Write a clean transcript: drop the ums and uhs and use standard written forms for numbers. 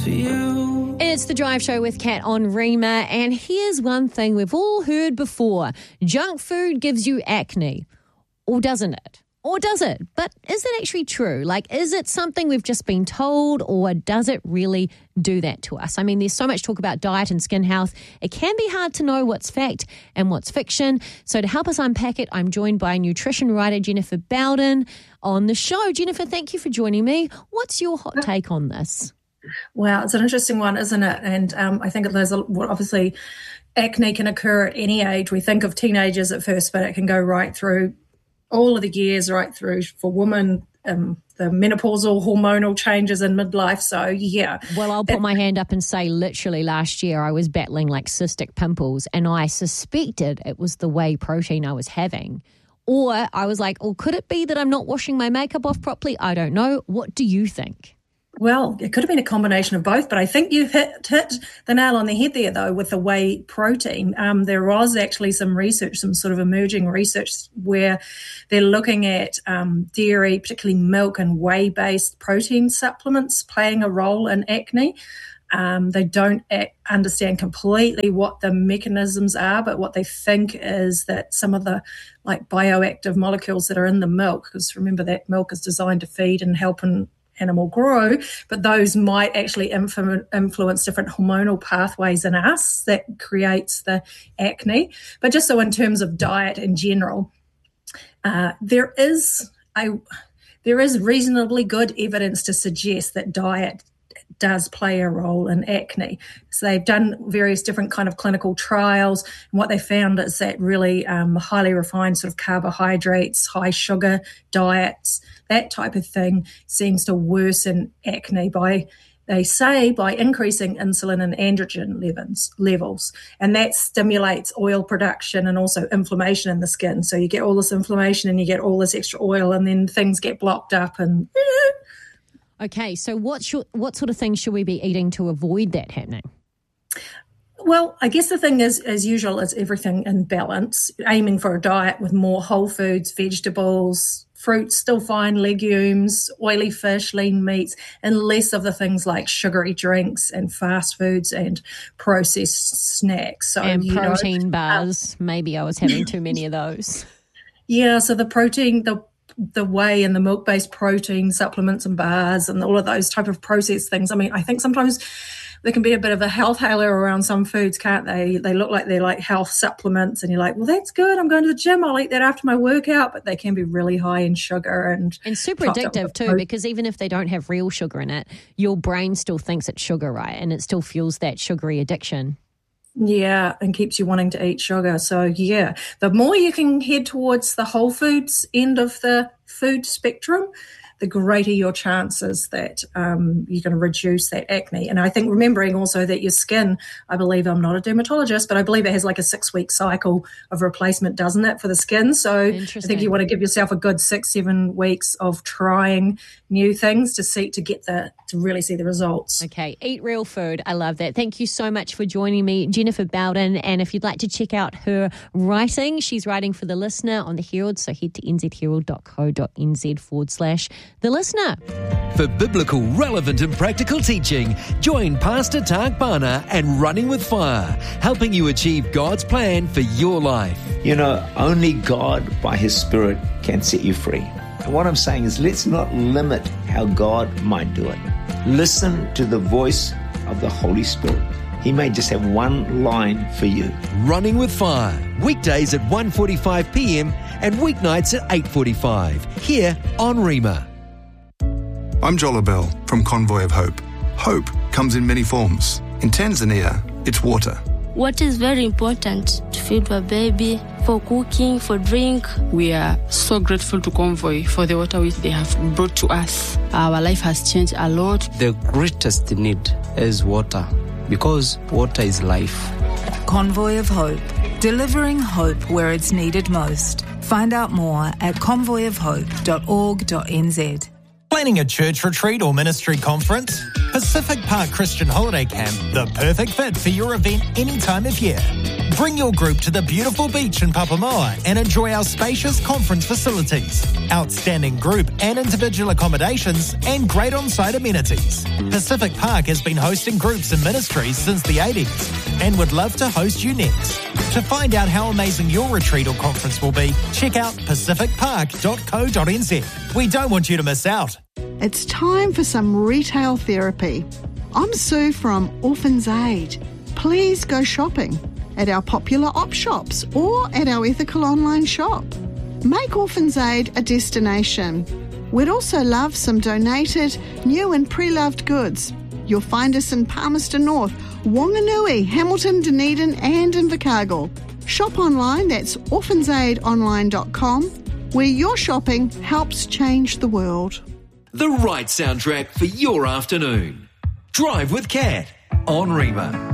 for you. It's The Drive Show with Kat on Rima, and here's one thing we've all heard before. Junk food gives you acne. Or doesn't it? Or does it? But is it actually true? Like, is it something we've just been told, or does it really do that to us? I mean, there's so much talk about diet and skin health. It can be hard to know what's fact and what's fiction. So to help us unpack it, I'm joined by nutrition writer Jennifer Bowden on the show. Jennifer, thank you for joining me. What's your hot take on this? Wow, it's an interesting one, isn't it? And I think there's obviously acne can occur at any age. We think of teenagers at first, but it can go right through all of the years, right through for women, the menopausal hormonal changes in midlife. So, yeah. Well, I'll put my hand up and say literally last year I was battling like cystic pimples, and I suspected it was the whey protein I was having. Or I was like, oh, could it be that I'm not washing my makeup off properly? I don't know. What do you think? Well, it could have been a combination of both, but I think you hit the nail on the head there, though, with the whey protein. There was actually some research, some sort of emerging research where they're looking at dairy, particularly milk and whey-based protein supplements playing a role in acne. They don't understand completely what the mechanisms are, but what they think is that some of the like bioactive molecules that are in the milk, because remember that milk is designed to feed and help an animal grow, but those might actually influence different hormonal pathways in us that creates the acne. But just so in terms of diet in general, there is reasonably good evidence to suggest that diet does play a role in acne. So they've done various different kind of clinical trials, and what they found is that really highly refined sort of carbohydrates, high sugar diets, that type of thing seems to worsen acne by increasing insulin and androgen levels. And that stimulates oil production and also inflammation in the skin. So you get all this inflammation and you get all this extra oil, and then things get blocked up and... Okay, so what sort of things should we be eating to avoid that happening? Well, I guess the thing is, as usual, is everything in balance, aiming for a diet with more whole foods, vegetables, fruits, still fine, legumes, oily fish, lean meats, and less of the things like sugary drinks and fast foods and processed snacks. So, and protein bars. Maybe I was having too many of those. Yeah, so the protein, the whey and the milk-based protein supplements and bars and all of those type of processed things. I mean, I think sometimes there can be a bit of a health halo around some foods, can't they? They look like they're like health supplements and you're like, well, that's good. I'm going to the gym. I'll eat that after my workout. But they can be really high in sugar and super addictive too, because even if they don't have real sugar in it, your brain still thinks it's sugar, right? And it still fuels that sugary addiction. Yeah, and keeps you wanting to eat sugar. So, yeah, the more you can head towards the whole foods end of the food spectrum, the greater your chances that you're going to reduce that acne. And I think remembering also that your skin, I believe, I'm not a dermatologist, but I believe it has like a 6-week cycle of replacement, doesn't it, for the skin? So I think you want to give yourself a good 6-7 weeks of trying new things to really see the results. Okay, eat real food. I love that. Thank you so much for joining me, Jennifer Bowden. And if you'd like to check out her writing, she's writing for The Listener on The Herald. So head to nzherald.co.nz/The Listener. For biblical, relevant and practical teaching, join Pastor Tak Bana and Running with Fire, helping you achieve God's plan for your life. You know, only God by His Spirit can set you free. And what I'm saying is, let's not limit how God might do it. Listen to the voice of the Holy Spirit. He may just have one line for you. Running with Fire, weekdays at 1:45 p.m. and weeknights at 8:45, here on Rima. I'm Jola Bell from Convoy of Hope. Hope comes in many forms. In Tanzania, it's water. Water is very important to feed a baby, for cooking, for drink. We are so grateful to Convoy for the water which they have brought to us. Our life has changed a lot. The greatest need is water, because water is life. Convoy of Hope, delivering hope where it's needed most. Find out more at convoyofhope.org.nz. Planning a church retreat or ministry conference? Pacific Park Christian Holiday Camp, the perfect fit for your event any time of year. Bring your group to the beautiful beach in Papamoa and enjoy our spacious conference facilities, outstanding group and individual accommodations, and great on-site amenities. Pacific Park has been hosting groups and ministries since the 80s and would love to host you next. To find out how amazing your retreat or conference will be, check out pacificpark.co.nz. We don't want you to miss out. It's time for some retail therapy. I'm Sue from Orphans Aid. Please go shopping at our popular op shops or at our ethical online shop. Make Orphans Aid a destination. We'd also love some donated, new and pre-loved goods. You'll find us in Palmerston North, Wanganui, Hamilton, Dunedin and Invercargill. Shop online, that's orphansaidonline.com, where your shopping helps change the world. The right soundtrack for your afternoon. Drive with Cat on Rima.